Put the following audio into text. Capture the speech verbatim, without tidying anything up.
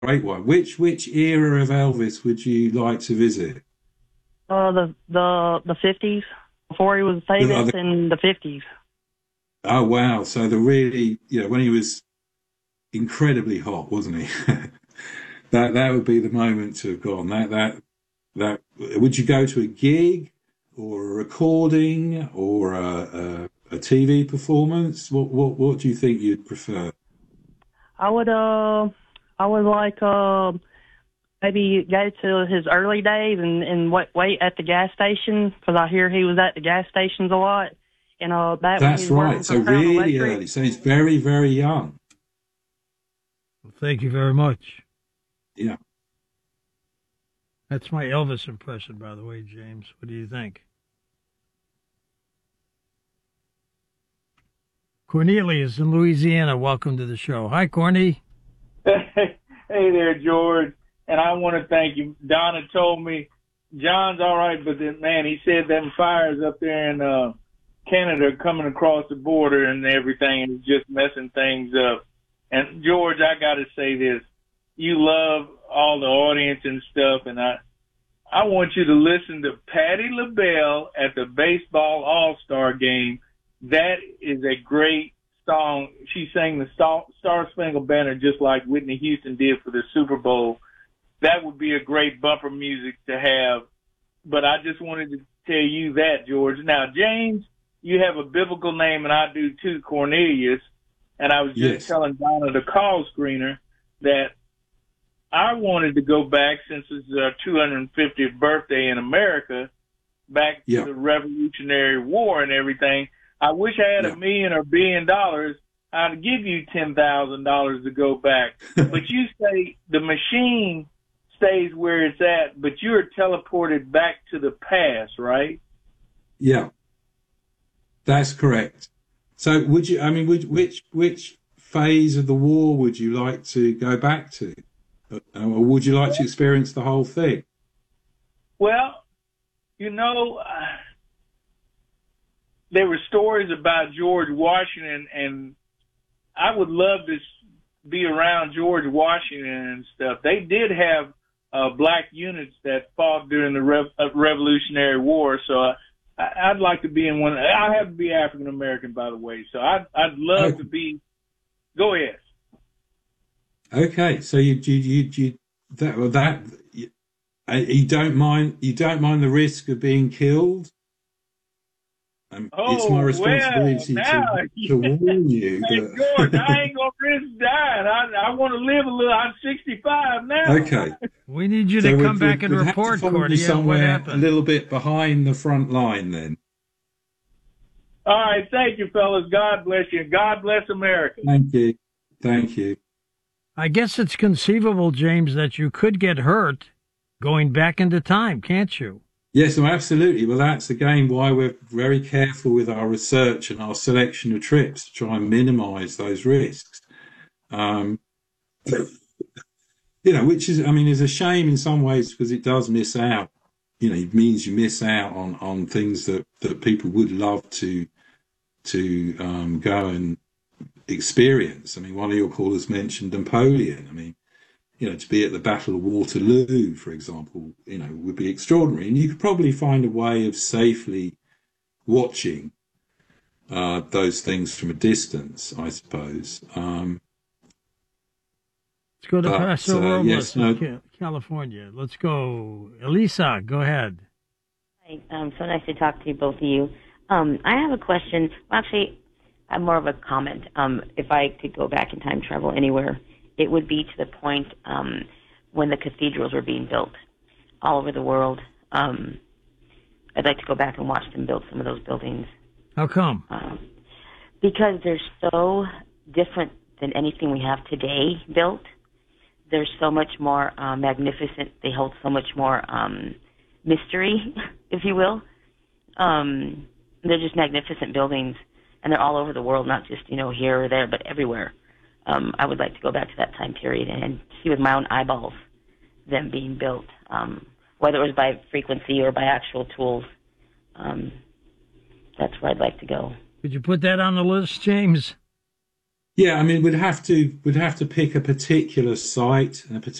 great one. Which which era of Elvis would you like to visit? Uh, the the the fifties before he was The, famous oh, the- in the fifties. oh, wow! So the really, you know, when he was incredibly hot, wasn't he? that that would be the moment to have gone. That that that would you go to a gig or a recording or a, a, a T V performance? What what what do you think you'd prefer? I would uh I would like uh maybe go to his early days and and wait wait at the gas station because I hear he was at the gas stations a lot. And uh back when he That's was right. working So for Crown really Electric. early. So he's very very young. Well, thank you very much. Yeah. That's my Elvis impression, by the way, James. What do you think? Cornelius in Louisiana, welcome to the show. Hi, Corny. Hey there, George. And I want to thank you. Donna told me John's all right, but then, man, he said them fires up there in uh, Canada are coming across the border and everything, and it's just messing things up. And George, I got to say this: you love all the audience and stuff, and I, I want you to listen to Patti LaBelle at the Baseball All-Star Game. That is a great song. She sang the Star, Star Spangled Banner just like Whitney Houston did for the Super Bowl. That would be a great bumper music to have. But I just wanted to tell you that, George. Now, James, you have a biblical name, and I do too, Cornelius. And I was just Yes. telling Donna, the call screener, that I wanted to go back since it's our two hundred fiftieth birthday in America, back Yeah. to the Revolutionary War and everything. I wish I had Yeah. a million or billion dollars. I'd give you ten thousand dollars to go back. But you say the machine stays where it's at, but you're teleported back to the past, right? Yeah. That's correct. So would you, I mean, would, which, which phase of the war would you like to go back to? Uh, Or would you like to experience the whole thing? Well, you know, uh, there were stories about George Washington, and I would love to s- be around George Washington and stuff. They did have uh, black units that fought during the Rev- uh, Revolutionary War, so I, I- I'd like to be in one. I have to be African American, by the way, so I'd, I'd love Oh, to be. Go ahead. okay. So you, you, you, you that, well, that, you, uh, you don't mind, you don't mind the risk of being killed? Um, it's my Oh, well, responsibility now, to, to warn you hey, George, that. I ain't going to risk dying. I, I want to live a little. I'm sixty-five now. Okay. We need you So to we'd, come back we'd, and we'd have to report, find Corny, you on what somewhere a happened. little bit behind the front line then. All right, thank you, fellas. God bless you. God bless America. Thank you. Thank you. I guess it's conceivable, James, that you could get hurt going back into time, can't you? Yes, no, absolutely. Well, that's again why we're very careful with our research and our selection of trips to try and minimise those risks. Um, you know, which is, I mean, is a shame in some ways because it does miss out. You know, it means you miss out on, on things that, that people would love to to um, go and experience. I mean, one of your callers mentioned Napoleon. I mean, you know, to be at the Battle of Waterloo, for example, you know, would be extraordinary. And you could probably find a way of safely watching uh, those things from a distance, I suppose. Um, Let's go to but Paso uh, Robles yes, in no, Ca- California. Let's go. Elisa, go ahead. Hi, um, so nice to talk to you, both of you. Um, I have a question. Well, actually, I'm more of a comment. Um, if I could go back in time travel anywhere, it would be to the point um, when the cathedrals were being built all over the world. Um, I'd like to go back and watch them build some of those buildings. How come? Um, because they're so different than anything we have today built. They're so much more uh, magnificent. They hold so much more um, mystery, if you will. Um, they're just magnificent buildings, and they're all over the world, not just, you know, here or there, but everywhere. Um, I would like to go back to that time period and see with my own eyeballs them being built, um, whether it was by frequency or by actual tools. Um, that's where I'd like to go. Could you put that on the list, James? Yeah, I mean, we'd have to we'd have to pick a particular site and a